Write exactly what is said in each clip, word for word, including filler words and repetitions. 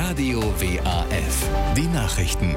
Radio W A F. Die Nachrichten.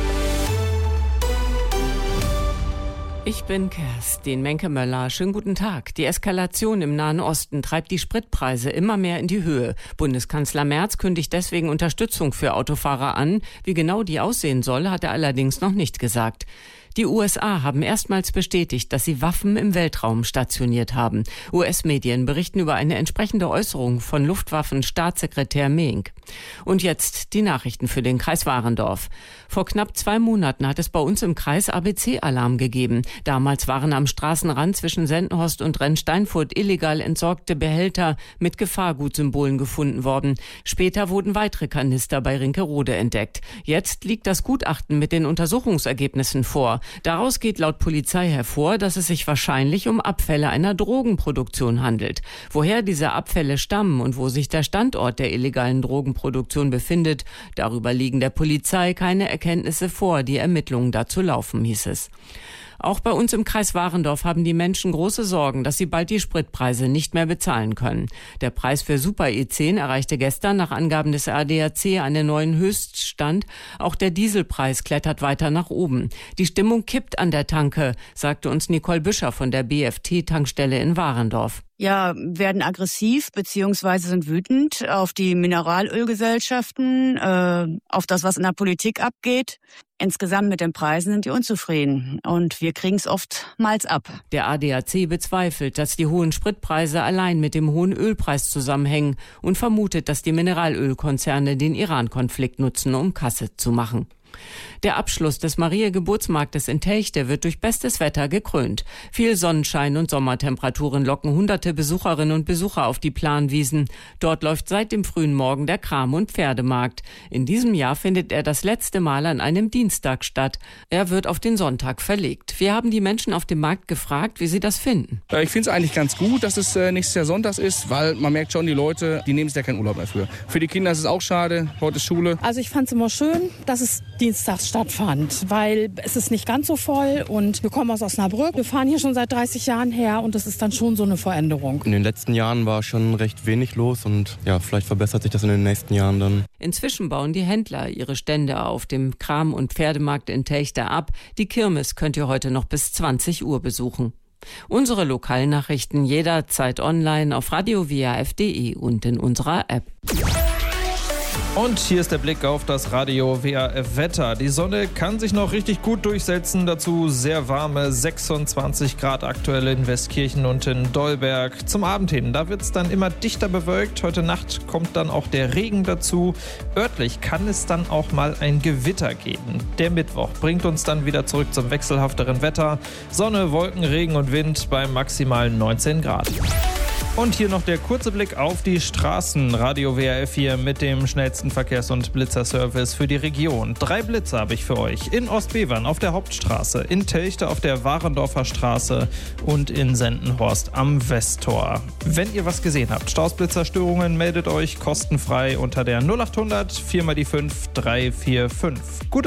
Ich bin Kerstin Menke-Möller. Schönen guten Tag. Die Eskalation im Nahen Osten treibt die Spritpreise immer mehr in die Höhe. Bundeskanzler Merz kündigt deswegen Unterstützung für Autofahrer an. Wie genau die aussehen soll, hat er allerdings noch nicht gesagt. Die U S A haben erstmals bestätigt, dass sie Waffen im Weltraum stationiert haben. U S-Medien berichten über eine entsprechende Äußerung von Luftwaffenstaatssekretär Meink. Und jetzt die Nachrichten für den Kreis Warendorf. Vor knapp zwei Monaten hat es bei uns im Kreis A B C-Alarm gegeben. Damals waren am Straßenrand zwischen Sendenhorst und Rennsteinfurt illegal entsorgte Behälter mit Gefahrgutsymbolen gefunden worden. Später wurden weitere Kanister bei Rinkerode entdeckt. Jetzt liegt das Gutachten mit den Untersuchungsergebnissen vor. Daraus geht laut Polizei hervor, dass es sich wahrscheinlich um Abfälle einer Drogenproduktion handelt. Woher diese Abfälle stammen und wo sich der Standort der illegalen Drogenproduktion befindet, darüber liegen der Polizei keine Erkenntnisse vor. Die Ermittlungen dazu laufen, hieß es. Auch bei uns im Kreis Warendorf haben die Menschen große Sorgen, dass sie bald die Spritpreise nicht mehr bezahlen können. Der Preis für Super E zehn erreichte gestern nach Angaben des A D A C einen neuen Höchststand. Auch der Dieselpreis klettert weiter nach oben. Die Stimmung kippt an der Tanke, sagte uns Nicole Büscher von der B F T-Tankstelle in Warendorf. Ja, werden aggressiv beziehungsweise sind wütend auf die Mineralölgesellschaften, äh, auf das, was in der Politik abgeht. Insgesamt mit den Preisen sind die unzufrieden und wir kriegen es oftmals ab. Der A D A C bezweifelt, dass die hohen Spritpreise allein mit dem hohen Ölpreis zusammenhängen und vermutet, dass die Mineralölkonzerne den Iran-Konflikt nutzen, um Kasse zu machen. Der Abschluss des Maria-Geburtsmarktes in Telchte wird durch bestes Wetter gekrönt. Viel Sonnenschein und Sommertemperaturen locken hunderte Besucherinnen und Besucher auf die Planwiesen. Dort läuft seit dem frühen Morgen der Kram- und Pferdemarkt. In diesem Jahr findet er das letzte Mal an einem Dienstag statt. Er wird auf den Sonntag verlegt. Wir haben die Menschen auf dem Markt gefragt, wie sie das finden. Ich finde es eigentlich ganz gut, dass es nächstes Jahr Sonntags ist, weil man merkt schon, die Leute, die nehmen sich ja keinen Urlaub mehr für. Für die Kinder ist es auch schade, heute ist Schule. Also ich fand es immer schön, dass es dienstags stattfand, weil es ist nicht ganz so voll und wir kommen aus Osnabrück. Wir fahren hier schon seit dreißig Jahren her und das ist dann schon so eine Veränderung. In den letzten Jahren war schon recht wenig los und ja, vielleicht verbessert sich das in den nächsten Jahren dann. Inzwischen bauen die Händler ihre Stände auf dem Kram- und Pferdemarkt in Telchte ab. Die Kirmes könnt ihr heute noch bis zwanzig Uhr besuchen. Unsere Lokalnachrichten jederzeit online auf radio w a f punkt d e und in unserer App. Und hier ist der Blick auf das Radio W A F Wetter. Die Sonne kann sich noch richtig gut durchsetzen. Dazu sehr warme sechsundzwanzig Grad aktuell in Westkirchen und in Dolberg. Zum Abend hin, da wird es dann immer dichter bewölkt. Heute Nacht kommt dann auch der Regen dazu. Örtlich kann es dann auch mal ein Gewitter geben. Der Mittwoch bringt uns dann wieder zurück zum wechselhafteren Wetter. Sonne, Wolken, Regen und Wind bei maximalen neunzehn Grad. Und hier noch der kurze Blick auf die Straßen. Radio W A F hier mit dem schnellsten Verkehrs- und Blitzerservice für die Region. Drei Blitzer habe ich für euch. In Ostbevern auf der Hauptstraße, in Telchte auf der Warendorfer Straße und in Sendenhorst am Westtor. Wenn ihr was gesehen habt, Stausblitzerstörungen, meldet euch kostenfrei unter der null acht hundert vier mal die fünf drei vier fünf. Gute